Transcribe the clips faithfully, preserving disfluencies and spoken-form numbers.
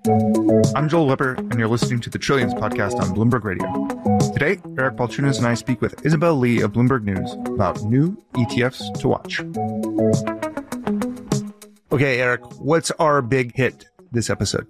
I'm Joel Weber, and you're listening to the Trillions podcast on Bloomberg Radio. Today, Eric Balchunas and I speak with Isabel Lee of Bloomberg News about new E T Fs to watch. Okay, Eric, what's our big hit this episode?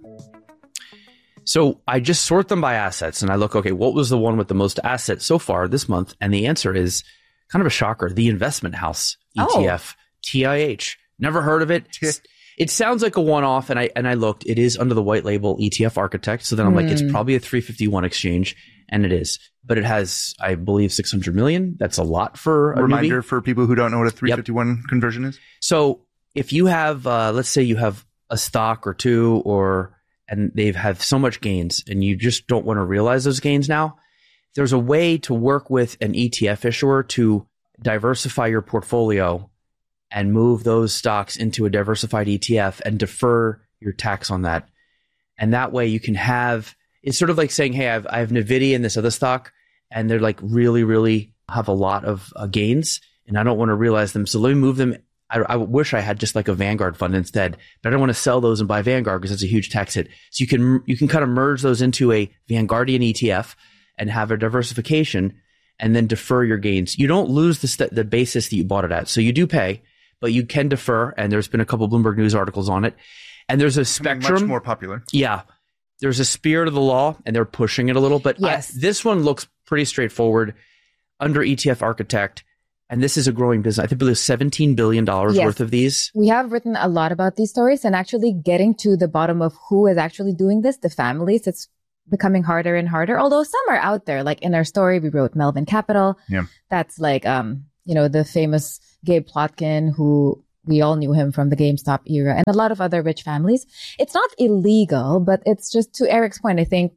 So I just sort them by assets, and I look, okay, what was the one with the most assets so far this month? And the answer is kind of a shocker, the Investment House E T F, oh. T I H. Never heard of it. It sounds like a one-off, and I and I looked. It is under the white label E T F Architect. So then I'm mm. like, it's probably a three fifty-one exchange, and it is. But it has, I believe, six hundred million. That's a lot for a reminder newbie. For people who don't know what a three fifty-one yep. conversion is. So if you have, uh, let's say you have a stock or two, or and they've have so much gains, and you just don't want to realize those gains now, there's a way to work with an E T F issuer to diversify your portfolio and move those stocks into a diversified E T F and defer your tax on that. And that way you can have, it's sort of like saying, hey, I have, I have NVIDIA and this other stock, and they're like really, really have a lot of uh, gains, and I don't want to realize them. So let me move them. I, I wish I had just like a Vanguard fund instead, but I don't want to sell those and buy Vanguard because it's a huge tax hit. So you can, you can kind of merge those into a Vanguardian E T F and have a diversification and then defer your gains. You don't lose the, st- the basis that you bought it at. So you do pay, but you can defer, and there's been a couple of Bloomberg News articles on it. And there's a spectrum. Much more popular. Yeah. There's a spirit of the law, and they're pushing it a little. But yes. I, this one looks pretty straightforward under E T F Architect, and this is a growing business. I think there's seventeen billion dollars yes. worth of these. We have written a lot about these stories, and actually getting to the bottom of who is actually doing this, the families, it's becoming harder and harder. Although some are out there. Like in our story, we wrote Melvin Capital. Yeah. That's like, um, you know, the famous Gabe Plotkin, who we all knew him from the GameStop era, and a lot of other rich families. It's not illegal, but it's just, to Eric's point, I think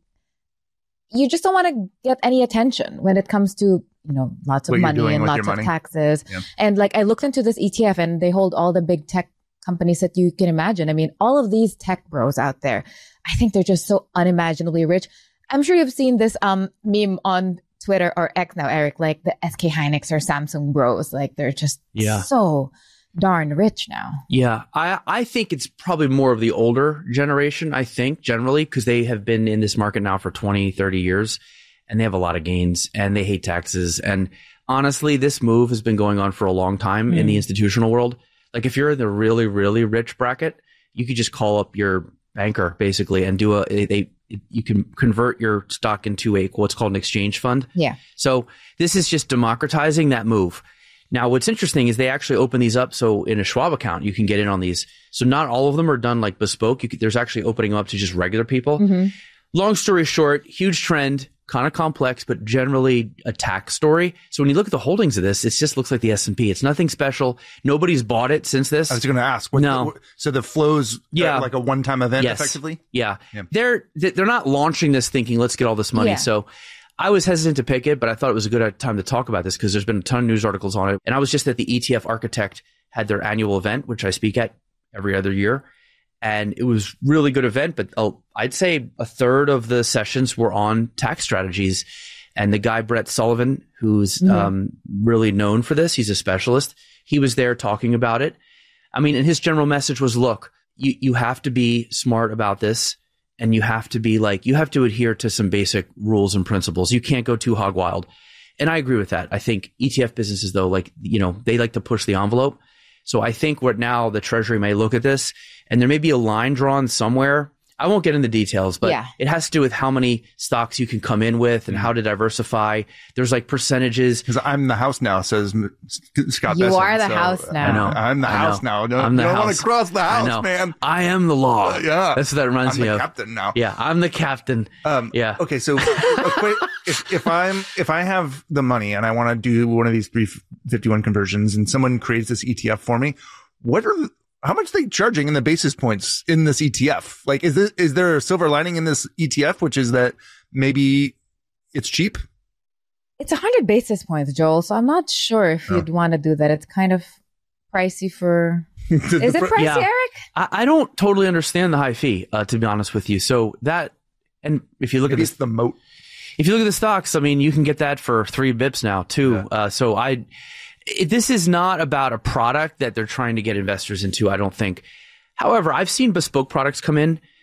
you just don't want to get any attention when it comes to, you know, lots of what money and lots of money. taxes. Yeah. And like I looked into this E T F, and they hold all the big tech companies that you can imagine. I mean, all of these tech bros out there, I think they're just so unimaginably rich. I'm sure you've seen this um meme on Twitter or X now, Eric, like the S K Hynix or Samsung bros. Like they're just yeah. so darn rich now. Yeah, I I think it's probably more of the older generation, I think, generally, because they have been in this market now for twenty, thirty years, and they have a lot of gains, and they hate taxes. And honestly, this move has been going on for a long time mm. in the institutional world. Like if you're in the really, really rich bracket, you could just call up your banker basically and do a, they, you can convert your stock into a, what's called an exchange fund. Yeah. So this is just democratizing that move. Now, what's interesting is they actually open these up. So in a Schwab account, you can get in on these. So not all of them are done like bespoke. You could, there's actually opening up to just regular people. Mm-hmm. Long story short, huge trend, kind of complex, but generally a tax story. So when you look at the holdings of this, it just looks like the S and P. It's nothing special. Nobody's bought it since this. I was going to ask. What no. The, so the flows yeah. are like a one-time event, yes. effectively? Yeah. yeah. They're they're not launching this thinking, let's get all this money. Yeah. So I was hesitant to pick it, but I thought it was a good time to talk about this because there's been a ton of news articles on it. And I was just at the E T F Architect had their annual event, which I speak at every other year. And it was really good event, but uh, I'd say a third of the sessions were on tax strategies. And the guy, Brett Sullivan, who's mm-hmm. um, really known for this, he's a specialist. He was there talking about it. I mean, and his general message was, look, you, you have to be smart about this. And you have to be like, you have to adhere to some basic rules and principles. You can't go too hog wild. And I agree with that. I think E T F businesses, though, like, you know, they like to push the envelope. So I think what now the Treasury may look at this, and there may be a line drawn somewhere. I won't get into details, but yeah. it has to do with how many stocks you can come in with and how to diversify. There's like percentages. Because I'm the house now, says Scott You Besson, are the so, house now. I know. I'm the I house know. now. No, I'm the you don't house. want to cross the house, I know. man. I am the law. Uh, yeah. That's what that reminds I'm me the of. captain now. Yeah, I'm the captain. Um, yeah. Okay, so a quick, if, if I'm if I have the money and I want to do one of these three fifty-one conversions, and someone creates this E T F for me, what are the, how much are they charging in the basis points in this E T F? Like, is this, is there a silver lining in this E T F, which is that maybe it's cheap? It's one hundred basis points, Joel. So I'm not sure if you'd oh. want to do that. It's kind of pricey for... Is it pricey, yeah. Eric? I, I don't totally understand the high fee, uh, to be honest with you. So that... And if you look maybe at this, it's the moat. If you look at the stocks, I mean, you can get that for three bips now, too. Yeah. Uh, so I... It, this is not about a product that they're trying to get investors into, I don't think. However, I've seen bespoke products come in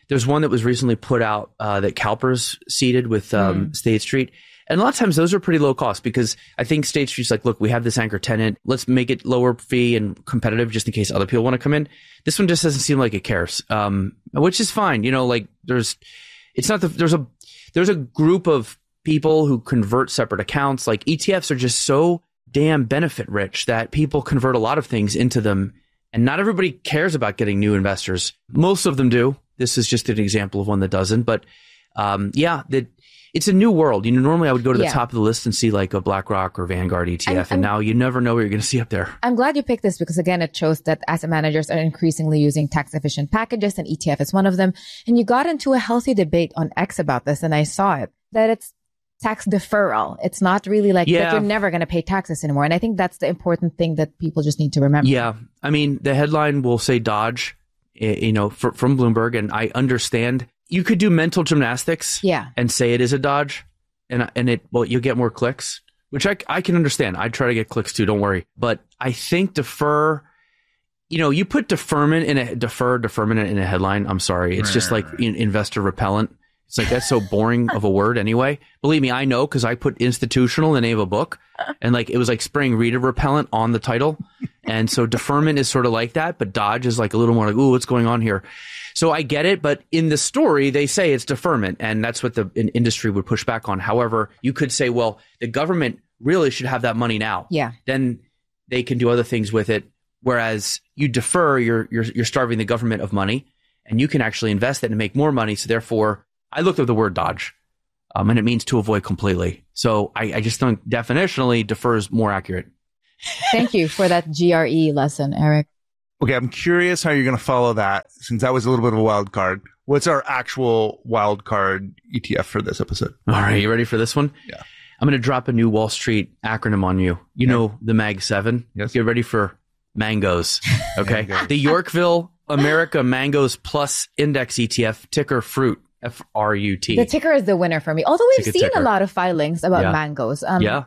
There's one that was recently put out uh, that CalPERS seeded with um, mm. State Street. And a lot of times those are pretty low cost because I think State Street's like, look, we have this anchor tenant. Let's make it lower fee and competitive just in case other people want to come in. This one just doesn't seem like it cares, um, which is fine. You know, like there's, it's not the, there's a, there's a group of people who convert separate accounts. Like E T Fs are just so damn benefit rich that people convert a lot of things into them. And not everybody cares about getting new investors. Most of them do. This is just an example of one that doesn't. But um, yeah, that it's a new world. You know, normally I would go to the yeah. top of the list and see like a BlackRock or Vanguard E T F. I'm, I'm, and now you never know what you're going to see up there. I'm glad you picked this because, again, it shows that asset managers are increasingly using tax efficient packages and E T F is one of them. And you got into a healthy debate on X about this. And I saw it, that it's tax deferral. It's not really like yeah. that you're never going to pay taxes anymore. And I think that's the important thing that people just need to remember. Yeah. I mean, the headline will say Dodge, you know, for, from Bloomberg. And I understand you could do mental gymnastics yeah. and say it is a Dodge and, and it, well, you'll get more clicks, which I, I can understand. I try to get clicks too. Don't worry. But I think defer, you know, you put deferment in a defer deferment in a headline. I'm sorry. It's just like in, investor repellent. It's like, that's so boring of a word anyway. Believe me, I know because I put institutional in the name of a book and like it was like spraying reader repellent on the title. And so deferment is sort of like that, but Dodge is like a little more like, ooh, what's going on here? So I get it. But in the story, they say it's deferment. And that's what the in industry would push back on. However, you could say, well, the government really should have that money now. Yeah. Then they can do other things with it. Whereas you defer, you're, you're, you're starving the government of money and you can actually invest it and make more money. So therefore, I looked at the word Dodge, um, and it means to avoid completely. So I, I just think definitionally defer is more accurate. Thank you for that G R E lesson, Eric. Okay, I'm curious how you're going to follow that, since that was a little bit of a wild card. What's our actual wild card E T F for this episode? All right, you ready for this one? Yeah. I'm going to drop a new Wall Street acronym on you. You yeah. know the Mag seven? Yes. Get ready for Mangoes, okay? Mangoes. The Yorkville America Mangoes Plus Index E T F, ticker FRUIT. F R U T. The ticker is the winner for me. Although we've seen ticker. a lot of filings about yeah. mangoes. Um, yeah.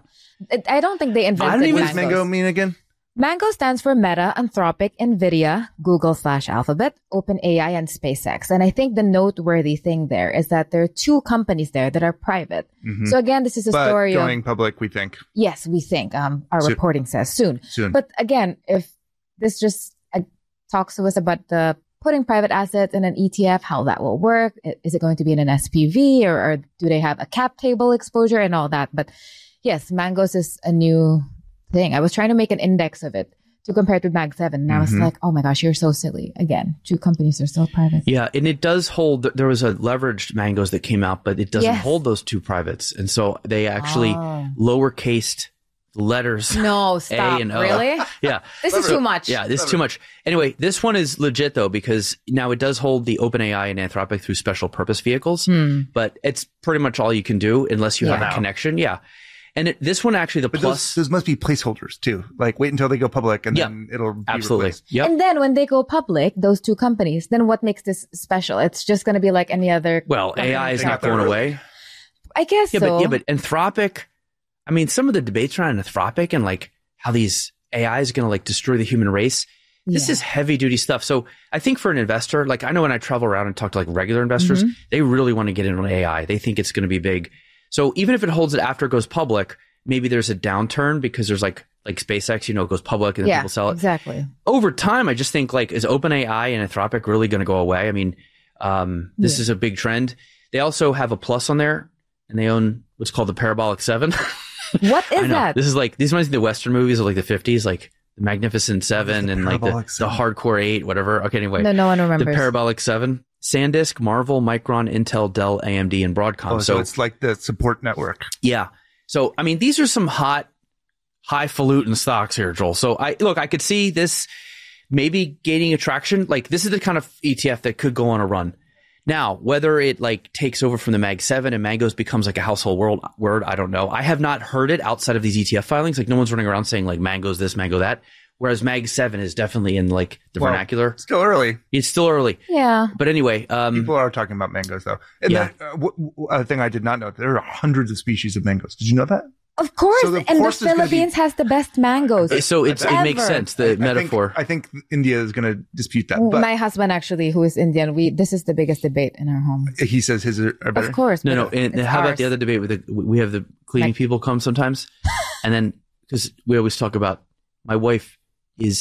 I don't think they invented I don't even mangoes. What does mango mean again? Mango stands for Meta, Anthropic, NVIDIA, Google slash Alphabet, OpenAI, and SpaceX. And I think the noteworthy thing there is that there are two companies there that are private. Mm-hmm. So again, this is a but story going of... public, we think. Yes, we think. Um, our soon. reporting says soon. Soon. But again, if this just uh, talks to us about the putting private assets in an E T F, how that will work. Is it going to be in an S P V or, or do they have a cap table exposure and all that? But yes, Mangoes is a new thing. I was trying to make an index of it to compare it with Mag seven. And mm-hmm. I was like, oh my gosh, you're so silly. Again, two companies are still private. Yeah. And it does hold, there was a leveraged Mangoes that came out, but it doesn't yes. hold those two privates. And so they actually oh. lowercased letters. No, stop. A and O. Really? Yeah. This is too much. Yeah, this is too much. Anyway, this one is legit though, because now it does hold the OpenAI and Anthropic through special purpose vehicles, hmm. but it's pretty much all you can do unless you yeah. have a connection. Yeah. And it, this one actually, the but plus. Those, those must be placeholders too. Like wait until they go public and yep. then it'll be absolutely. replaced. Yep. And then when they go public, those two companies, then what makes this special? It's just going to be like any other. Well, A I is not going away. I guess yeah, so. But, yeah, but Anthropic, I mean, some of the debates around Anthropic and like how these A I is going to like destroy the human race. This yeah. is heavy duty stuff. So I think for an investor, like I know when I travel around and talk to like regular investors, mm-hmm. they really want to get into A I. They think it's going to be big. So even if it holds it after it goes public, maybe there's a downturn because there's like, like SpaceX, you know, it goes public and then yeah, people sell it. Exactly. Over time, I just think like, is OpenAI and Anthropic really going to go away? I mean, um, this yeah. is a big trend. They also have a plus on there and they own what's called the Parabolic Seven. What is that? This is like, these reminds me of the Western movies of like the fifties, like the Magnificent Seven the and like the, the Hardcore Eight, whatever. Okay, anyway. No, no one remembers. The Parabolic Seven. SanDisk, Marvel, Micron, Intel, Dell, A M D, and Broadcom. Oh, so, so it's like the support network. Yeah. So, I mean, these are some hot, highfalutin stocks here, Joel. So, I look, I could see this maybe gaining attraction. Like, this is the kind of E T F that could go on a run. Now, whether it like takes over from the Mag seven and Mangoes becomes like a household world, word, I don't know. I have not heard it outside of these E T F filings. Like, no one's running around saying like Mangoes this, Mango that. Whereas Mag seven is definitely in like the well, vernacular. Still early. It's still early. Yeah. But anyway. Um, People are talking about mangoes though. And yeah. that, uh, w- w- a thing I did not know, there are hundreds of species of mangoes. Did you know that? Of course, So the and the course is gonna be- Philippines has the best mangoes. So it's, it Ever. makes sense, the I metaphor. Think, I think India is going to dispute that. But My husband, actually, who is Indian, we this is the biggest debate in our home. he says his are are better. Of course. No, but no. And it's how about ours. the other debate with the, we have the cleaning Like- people come sometimes. And then, because we always talk about, my wife is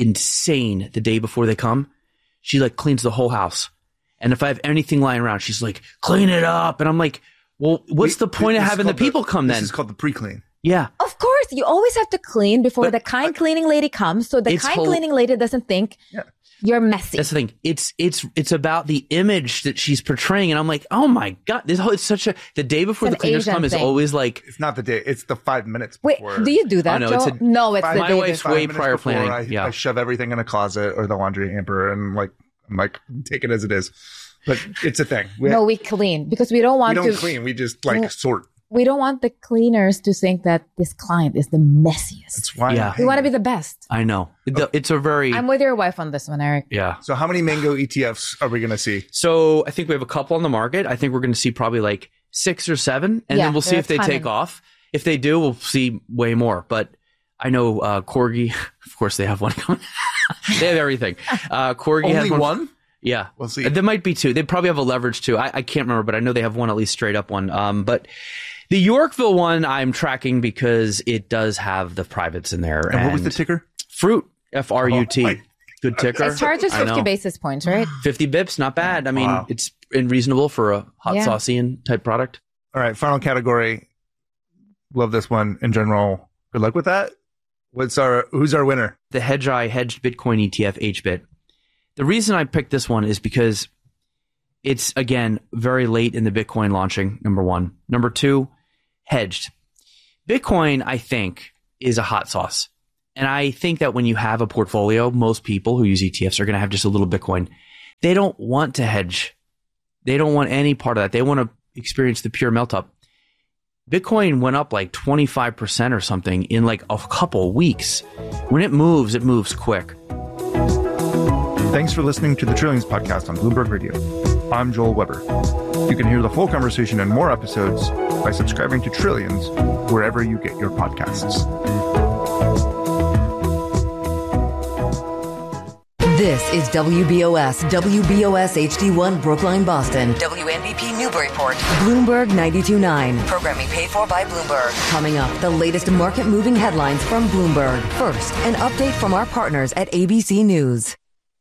insane the day before they come. She like cleans the whole house. And if I have anything lying around, she's like, clean it up. And I'm like, well, what's We- the point of this is having the called people come This then? is called the pre-clean. Yeah. Of course, you always have to clean before But- the kind cleaning lady comes, so the It's kind whole- cleaning lady doesn't think Yeah. you're messy. That's the thing. It's it's it's about the image that she's portraying, and I'm like, oh my god, this whole it's such a the day before It's the an cleaners Asian come is thing. always like, It's not the day. It's the five minutes Wait, before. do you do that, Oh, no, Joe? it's a- no, it's Five- the my day wife's before. five way minutes prior before planning. I, Yeah. I shove everything in a closet or the laundry hamper and like, I'm like, take it as it is. But it's a thing. We, No, we clean because we don't we want don't to. clean. We just like No. sort. We don't want the cleaners to think that this client is the messiest. That's why. Yeah. I'm We want to paying. be the best. I know The- it's a very I'm with your wife on this one, Eric. yeah. So how many mango E T Fs are we going to see? So I think we have a couple on the market. I think we're going to see probably like six or seven, and Yeah, then we'll see there are if they a ton take of- off. If they do, we'll see way more. But I know uh, Corgi, of course, they have one coming. They have everything. Uh, Corgi has Only one. one? Yeah, We'll see. There might be two. They probably have a leverage too. I, I can't remember, but I know they have one at least straight up one. Um, but the Yorkville one I'm tracking because it does have the privates in there. And what was the ticker? Fruit? F R U T. Oh, my- Good ticker. It charges I fifty know. basis points, right? fifty bips, not bad. I mean, Wow. it's reasonable for a hot Yeah. saucean type product. All right. Final category. Love this one in general. Good luck with that. What's our, who's our winner? The Hedgeye Hedged Bitcoin E T F H B I T. The reason I picked this one is because it's, again, very late in the Bitcoin launching, number one. Number two, hedged. Bitcoin, I think, is a hot sauce. And I think that when you have a portfolio, most people who use E T Fs are going to have just a little Bitcoin. They don't want to hedge. They don't want any part of that. They want to experience the pure melt up. Bitcoin went up like twenty-five percent or something in like a couple weeks. When it moves, it moves quick. Thanks for listening to the Trillions podcast on Bloomberg Radio. I'm Joel Weber. You can hear the full conversation and more episodes by subscribing to Trillions wherever you get your podcasts. This is W B O S, W B O S H D one Brookline, Boston. W N B P Newburyport. Bloomberg ninety-two point nine. Programming paid for by Bloomberg. Coming up, the latest market moving headlines from Bloomberg. First, an update from our partners at A B C News.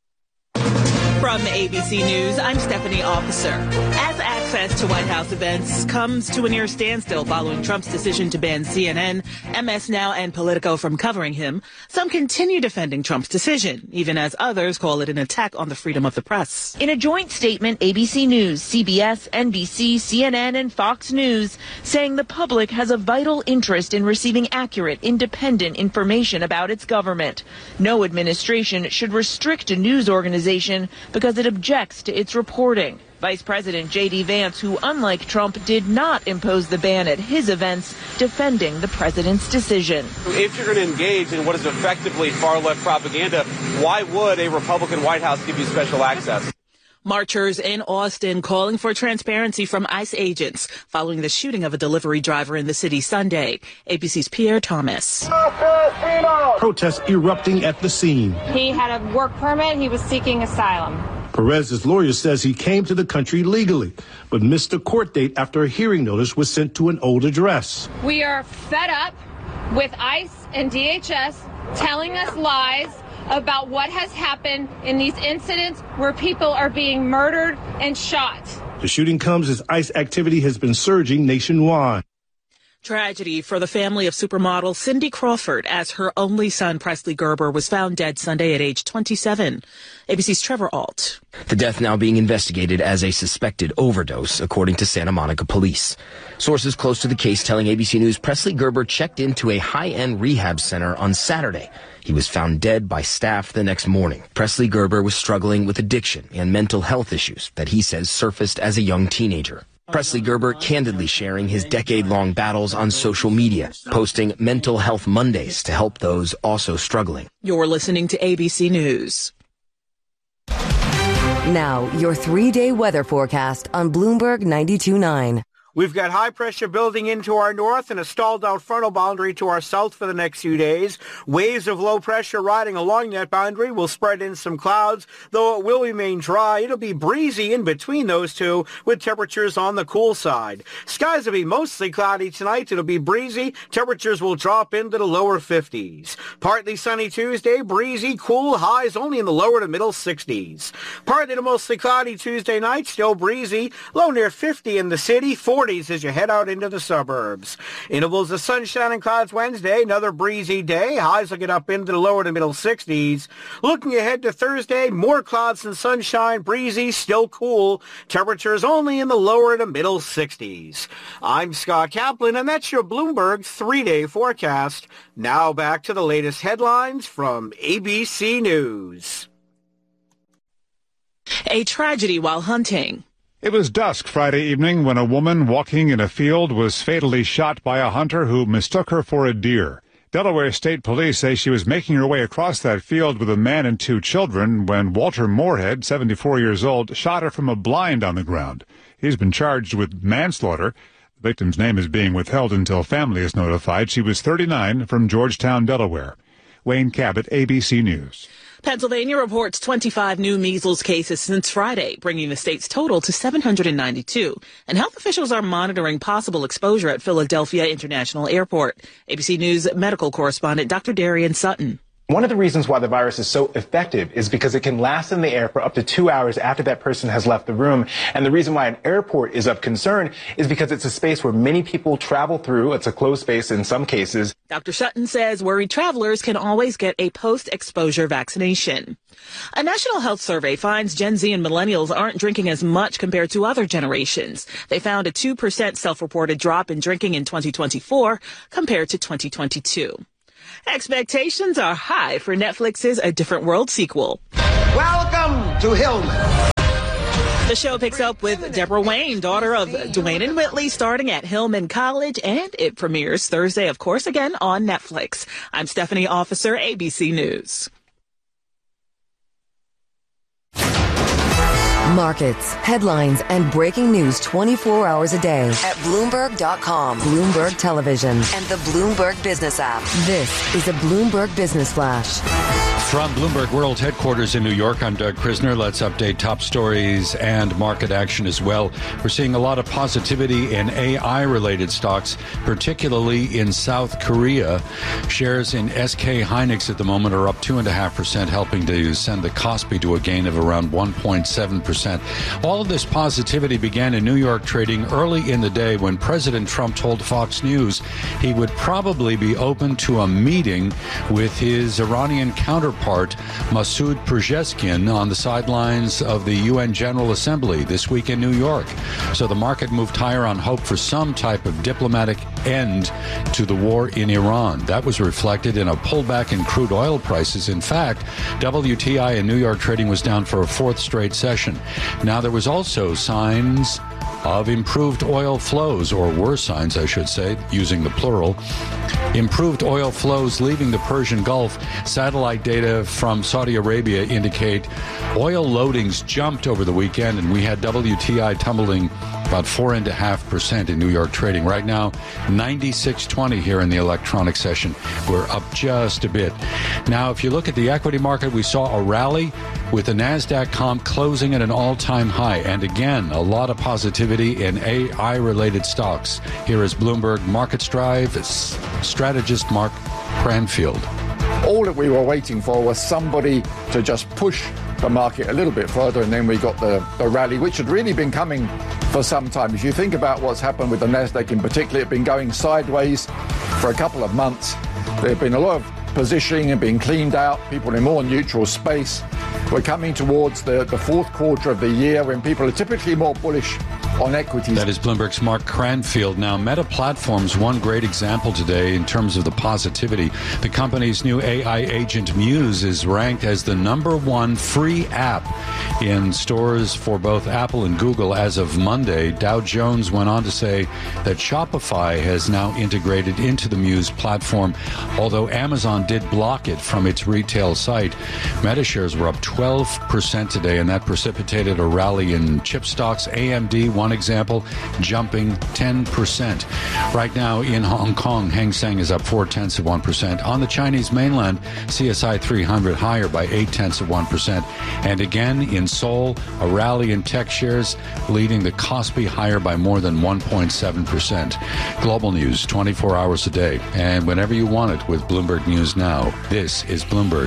From A B C News, I'm Stephanie Officer. As access to White House events comes to a near standstill following Trump's decision to ban C N N, M S Now, and Politico from covering him, some continue defending Trump's decision, even as others call it an attack on the freedom of the press. In a joint statement, A B C News, C B S, N B C, C N N, and Fox News saying the public has a vital interest in receiving accurate, independent information about its government. No administration should restrict a news organization because it objects to its reporting. Vice President J D Vance, who unlike Trump did not impose the ban at his events, defending the president's decision. If you're going to engage in what is effectively far-left propaganda, why would a Republican White House give you special access? Marchers in Austin calling for transparency from ICE agents following the shooting of a delivery driver in the city Sunday. A B C's Pierre Thomas. Protests erupting at the scene. He had a work permit. He was seeking asylum. Perez's lawyer says he came to the country legally, but missed a court date after a hearing notice was sent to an old address. We are fed up with ICE and D H S telling us lies about what has happened in these incidents where people are being murdered and shot. The shooting comes as ICE activity has been surging nationwide. Tragedy for the family of supermodel Cindy Crawford as her only son Presley Gerber was found dead Sunday at age twenty-seven. A B C's Trevor Alt. The death now being investigated as a suspected overdose, according to Santa Monica police. Sources close to the case telling A B C News Presley Gerber checked into a high-end rehab center on Saturday. He was found dead by staff the next morning. Presley Gerber was struggling with addiction and mental health issues that he says surfaced as a young teenager. Presley Gerber candidly sharing his decade-long battles on social media, posting Mental Health Mondays to help those also struggling. You're listening to A B C News. Now, your three-day weather forecast on Bloomberg ninety-two point nine. We've got high pressure building into our north and a stalled out frontal boundary to our south for the next few days. Waves of low pressure riding along that boundary will spread in some clouds, though it will remain dry. It'll be breezy in between those two with temperatures on the cool side. Skies will be mostly cloudy tonight. It'll be breezy. Temperatures will drop into the lower fifties. Partly sunny Tuesday, breezy, cool, highs only in the lower to middle sixties. Partly to mostly cloudy Tuesday night, still breezy, low near fifty in the city, forties as you head out into the suburbs. Intervals of sunshine and clouds Wednesday, another breezy day. Highs will get up into the lower to middle sixties. Looking ahead to Thursday, more clouds and sunshine, breezy, still cool. Temperatures only in the lower to middle sixties. I'm Scott Kaplan, and that's your Bloomberg three-day forecast. Now back to the latest headlines from A B C News. A tragedy while hunting. It was dusk Friday evening when a woman walking in a field was fatally shot by a hunter who mistook her for a deer. Delaware State Police say she was making her way across that field with a man and two children when Walter Moorhead, seventy-four years old, shot her from a blind on the ground. He's been charged with manslaughter. The victim's name is being withheld until family is notified. She was thirty-nine, from Georgetown, Delaware. Wayne Cabot, A B C News. Pennsylvania reports twenty-five new measles cases since Friday, bringing the state's total to seven hundred ninety-two. And health officials are monitoring possible exposure at Philadelphia International Airport. A B C News medical correspondent Doctor Darian Sutton. One of the reasons why the virus is so effective is because it can last in the air for up to two hours after that person has left the room. And the reason why an airport is of concern is because it's a space where many people travel through. It's a closed space in some cases. Doctor Sutton says worried travelers can always get a post-exposure vaccination. A national health survey finds Gen Z and millennials aren't drinking as much compared to other generations. They found a two percent self-reported drop in drinking in twenty twenty-four compared to twenty twenty-two. Expectations are high for Netflix's A Different World sequel. Welcome to Hillman. The show picks up with Deborah Wayne, daughter of Dwayne and Whitley, starting at Hillman College, and it premieres Thursday, of course, again on Netflix. I'm Stephanie Officer, A B C News. Markets, headlines, and breaking news twenty-four hours a day at Bloomberg dot com, Bloomberg Television, and the Bloomberg Business app. This is a Bloomberg Business Flash. From Bloomberg World Headquarters in New York, I'm Doug Krisner. Let's update top stories and market action as well. We're seeing a lot of positivity in A I-related stocks, particularly in South Korea. Shares in S K Hynix at the moment are up two point five percent, helping to send the Kospi to a gain of around one point seven percent. All of this positivity began in New York trading early in the day when President Trump told Fox News he would probably be open to a meeting with his Iranian counterpart Masoud Pezeshkian on the sidelines of the U N General Assembly this week in New York. So the market moved higher on hope for some type of diplomatic end to the war in Iran. That was reflected in a pullback in crude oil prices. In fact, W T I in New York trading was down for a fourth straight session. Now, there was also signs of improved oil flows, or were signs, I should say, using the plural. Improved oil flows leaving the Persian Gulf. Satellite data from Saudi Arabia indicate oil loadings jumped over the weekend, and we had W T I tumbling about four and a half percent in New York trading. Right now, ninety-six twenty here in the electronic session. We're up just a bit. Now, if you look at the equity market, we saw a rally with the NASDAQ comp closing at an all-time high. And again, a lot of positivity in A I-related stocks. Here is Bloomberg Markets Drive strategist Mark Cranfield. All that we were waiting for was somebody to just push the market a little bit further, and then we got the, the rally, which had really been coming for some time. If you think about what's happened with the NASDAQ in particular, it's been going sideways for a couple of months. There have been a lot of positioning and being cleaned out, people in a more neutral space. We're coming towards the, the fourth quarter of the year when people are typically more bullish on equities. That is Bloomberg's Mark Cranfield. Now, Meta Platforms, one great example today in terms of the positivity. The company's new A I agent Muse is ranked as the number one free app in stores for both Apple and Google as of Monday. Dow Jones went on to say that Shopify has now integrated into the Muse platform, although Amazon did block it from its retail site. Meta shares were up twelve percent today, and that precipitated a rally in chip stocks. A M D one one example, jumping ten percent. Right now in Hong Kong, Hang Seng is up four tenths of one percent. On the Chinese mainland, C S I three hundred higher by eight tenths of one percent. And again in Seoul, a rally in tech shares leading the Kospi higher by more than one point seven percent. Global news twenty-four hours a day and whenever you want it with Bloomberg News Now. This is Bloomberg.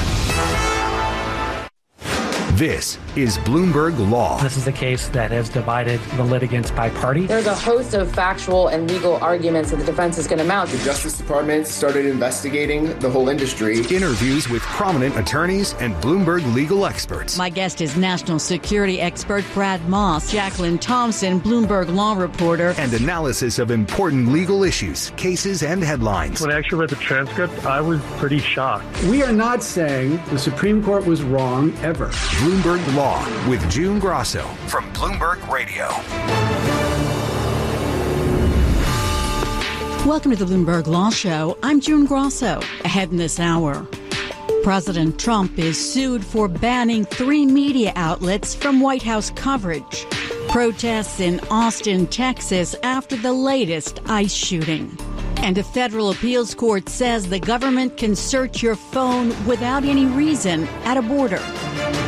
This is Bloomberg Law. This is a case that has divided the litigants by party. There's a host of factual and legal arguments that the defense is going to mount. The Justice Department started investigating the whole industry. Interviews with prominent attorneys and Bloomberg legal experts. My guest is national security expert Brad Moss, Jacqueline Thompson, Bloomberg law reporter. And analysis of important legal issues, cases, and headlines. When I actually read the transcript, I was pretty shocked. We are not saying the Supreme Court was wrong ever. Bloomberg Law with June Grosso from Bloomberg Radio. Welcome to the Bloomberg Law Show. I'm June Grosso. Ahead in this hour, President Trump is sued for banning three media outlets from White House coverage. Protests in Austin, Texas after the latest ICE shooting. And a federal appeals court says the government can search your phone without any reason at a border.